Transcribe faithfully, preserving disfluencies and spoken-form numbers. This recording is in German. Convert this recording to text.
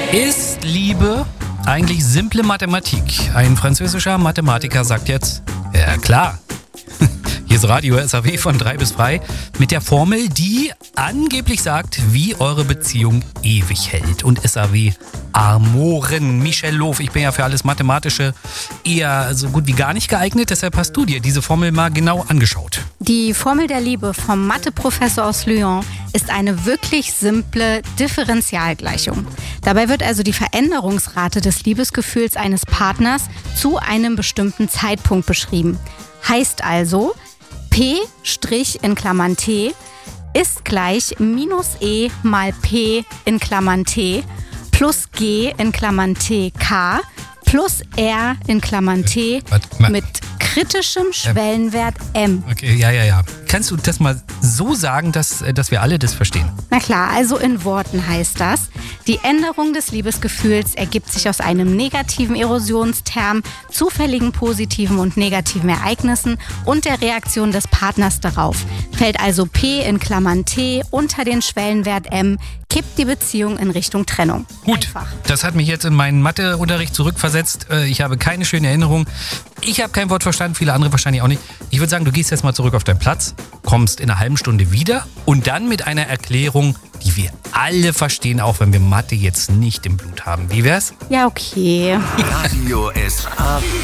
Ist Liebe eigentlich simple Mathematik? Ein französischer Mathematiker sagt jetzt, ja klar. Hier ist Radio S A W von drei bis frei mit der Formel, die angeblich sagt, wie eure Beziehung ewig hält. Und S A W Armoren, Michel Lof, ich bin ja für alles Mathematische eher so gut wie gar nicht geeignet, deshalb hast du dir diese Formel mal genau angeschaut. Die Formel der Liebe vom Matheprofessor aus Lyon ist eine wirklich simple Differentialgleichung. Dabei wird also die Veränderungsrate des Liebesgefühls eines Partners zu einem bestimmten Zeitpunkt beschrieben. Heißt also, P' in Klammern T ist gleich minus E mal P in Klammern T plus G in Klammern T K plus R in Klammern T mit kritischem Schwellenwert M. Okay, ja, ja, ja. Kannst du das mal so sagen, dass, dass wir alle das verstehen? Na klar, also in Worten heißt das, die Änderung des Liebesgefühls ergibt sich aus einem negativen Erosionsterm, zufälligen positiven und negativen Ereignissen und der Reaktion des Partners darauf. Fällt also P in Klammern T unter den Schwellenwert M, kippt die Beziehung in Richtung Trennung. Gut, Einfach. Das hat mich jetzt in meinen Matheunterricht zurückversetzt. Ich habe keine schöne Erinnerung. Ich habe kein Wort verstanden, viele andere wahrscheinlich auch nicht. Ich würde sagen, du gehst jetzt mal zurück auf deinen Platz, kommst in einer halben Stunde wieder und dann mit einer Erklärung, die wir alle verstehen, auch wenn wir Mathe jetzt nicht im Blut haben. Wie wär's? Ja, okay. Radio S A W.